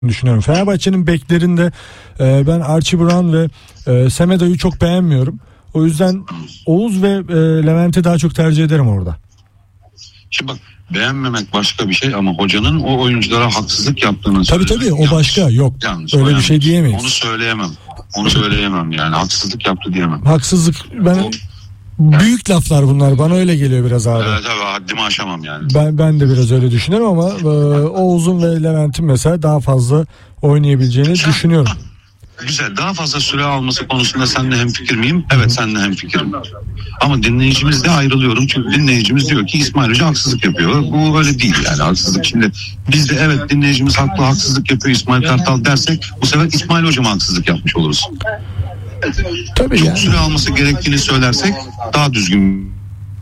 düşünüyorum. Fenerbahçe'nin beklerinde ben Archie Brown ve Semedo'yu çok beğenmiyorum. O yüzden Oğuz ve Levent'i daha çok tercih ederim orada. Şimdi bak, beğenmemek başka bir şey ama hocanın o oyunculara haksızlık yaptığını tabii o yanlış, başka yok. Yanlış, öyle bir şey diyemeyiz. Onu söyleyemem yani, haksızlık yaptı diyemem. Haksızlık, büyük laflar bunlar, bana öyle geliyor biraz abi. Evet abi, haddimi aşamam yani. Ben de biraz öyle düşünüyorum ama Oğuz'un ve Levent'in mesela daha fazla oynayabileceğini düşünüyorum. Güzel, daha fazla süre alması konusunda seninle hemfikir miyim? Evet, seninle hemfikirim. Ama dinleyicimizle ayrılıyorum. Çünkü dinleyicimiz diyor ki İsmail Hoca haksızlık yapıyor. Bu öyle değil yani, haksızlık. Şimdi biz de evet, dinleyicimiz haklı, haksızlık yapıyor İsmail Kartal dersek bu sefer İsmail Hoca'ma haksızlık yapmış oluruz. Tabii çok yani. süre alması gerektiğini söylersek daha düzgün.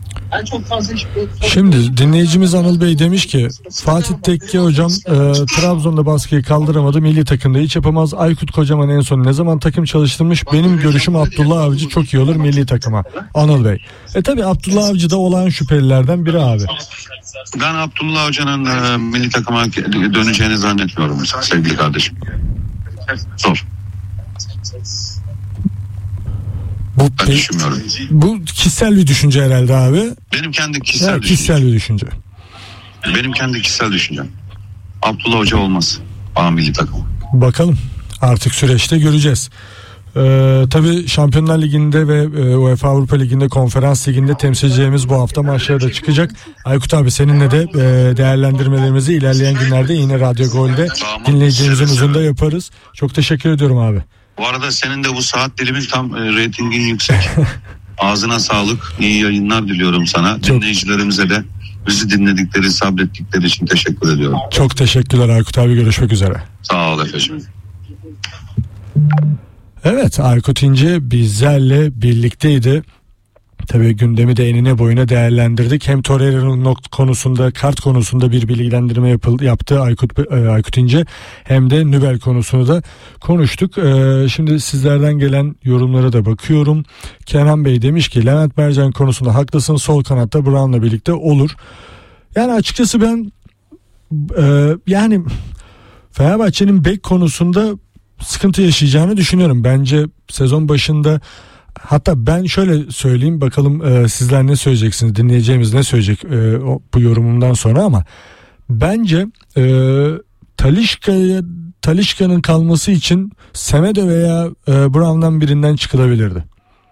Şimdi dinleyicimiz Anıl Bey demiş ki Fatih Tekke hocam Trabzon'da baskıyı kaldıramadı, milli takımda hiç yapamaz. Aykut Kocaman en son ne zaman takım çalıştırmış? Benim görüşüm Abdullah Avcı çok iyi olur milli takıma. Anıl Bey. Tabi Abdullah Avcı da olan şüphelilerden biri abi. Ben Abdullah Hoca'nın milli takıma döneceğini zannetmiyorum sevgili kardeşim. Zor. Ben düşünmüyorum. Bu kişisel bir düşünce herhalde abi. Benim kendi kişisel bir düşünce. Benim kendi kişisel düşüncem. Abdullah Hoca olmaz milli takım. Bakalım, artık süreçte göreceğiz. Tabii Şampiyonlar Ligi'nde ve UEFA Avrupa Ligi'nde, Konferans Ligi'nde temsilcilerimiz bu hafta maçlara da çıkacak. Aykut abi, seninle de değerlendirmelerimizi ilerleyen günlerde yine Radyo Gol'de dinleyicilerimizin huzurunda yaparız. Çok teşekkür ediyorum abi. Bu arada senin de bu saat dilimin tam reytingin yüksek. Ağzına sağlık, iyi yayınlar diliyorum sana. Dinleyicilerimize de bizi dinledikleri, sabrettikleri için teşekkür ediyorum. Çok teşekkürler Aykut abi, görüşmek üzere. Sağ ol efendim. Evet, Aykut İnce bizlerle birlikteydi. Tabii gündemi de enine boyuna değerlendirdik. Hem Torreira'nın konusunda, kart konusunda bir bilgilendirme yaptı Aykut İnce, hem de Nübel konusunu da konuştuk. Şimdi sizlerden gelen yorumlara da bakıyorum. Kenan Bey demiş ki Levent Mercan konusunda haklısın, sol kanatta Brown'la birlikte olur. Yani açıkçası ben yani Fenerbahçe'nin bek konusunda sıkıntı yaşayacağını düşünüyorum. Bence sezon başında, hatta ben şöyle söyleyeyim, bakalım sizler ne söyleyeceksiniz, dinleyeceğimiz ne söyleyecek bu yorumumdan sonra, ama bence Talisca'nın kalması için Semedo veya Brown'dan birinden çıkılabilirdi.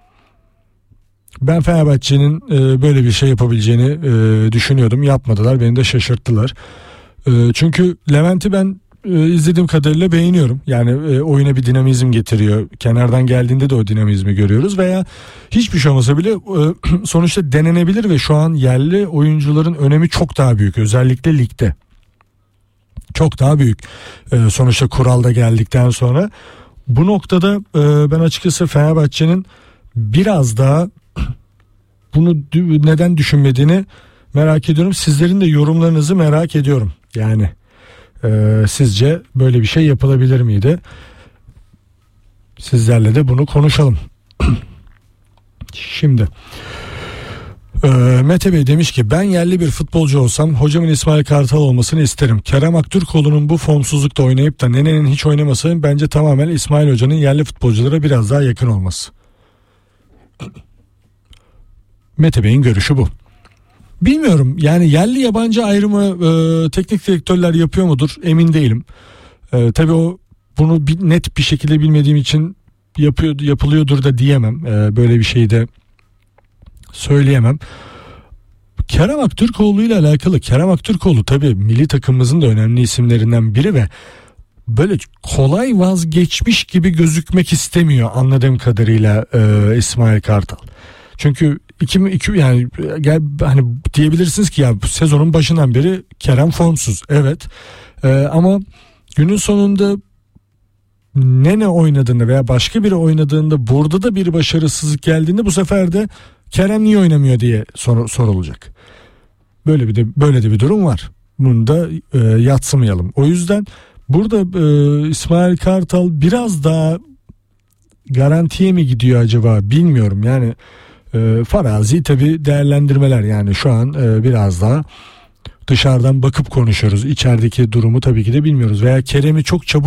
Ben Fenerbahçe'nin böyle bir şey yapabileceğini düşünüyordum. Yapmadılar, beni de şaşırttılar. Çünkü Levent'i ben izlediğim kadarıyla beğeniyorum. Yani oyuna bir dinamizm getiriyor. Kenardan geldiğinde de o dinamizmi görüyoruz. Veya hiçbir şey olmasa bile sonuçta denenebilir ve şu an yerli oyuncuların önemi çok daha büyük. Özellikle ligde. Çok daha büyük. Sonuçta kuralda geldikten sonra. Bu noktada ben açıkçası Fenerbahçe'nin biraz daha bunu neden düşünmediğini merak ediyorum. Sizlerin de yorumlarınızı merak ediyorum. Yani sizce böyle bir şey yapılabilir miydi? Sizlerle de bunu konuşalım. Şimdi Mete Bey demiş ki ben yerli bir futbolcu olsam hocamın İsmail Kartal olmasını isterim. Kerem Aktürkoğlu'nun bu formsuzlukta oynayıp da Nene'nin hiç oynaması bence tamamen İsmail Hoca'nın yerli futbolculara biraz daha yakın olması. Mete Bey'in görüşü bu. Bilmiyorum yani, yerli yabancı ayrımı teknik direktörler yapıyor mudur emin değilim. Tabii bunu net bir şekilde bilmediğim için yapılıyordur da diyemem. Böyle bir şeyi de söyleyemem. Kerem Aktürkoğlu ile alakalı, Kerem Aktürkoğlu tabii milli takımımızın da önemli isimlerinden biri ve böyle kolay vazgeçmiş gibi gözükmek istemiyor anladığım kadarıyla İsmail Kartal. Çünkü yani hani diyebilirsiniz ki ya sezonun başından beri Kerem formsuz. Evet. Ama günün sonunda Nene oynadığında veya başka biri oynadığında, burada da bir başarısızlık geldiğinde bu sefer de Kerem niye oynamıyor diye sorulacak. Böyle de bir durum var. Bunu da yadsımayalım. O yüzden burada İsmail Kartal biraz daha garantiye mi gidiyor acaba bilmiyorum. Yani farazi tabii değerlendirmeler, yani şu an biraz daha dışarıdan bakıp konuşuyoruz. İçerideki durumu tabii ki de bilmiyoruz. Veya Kerem'i çok çabuk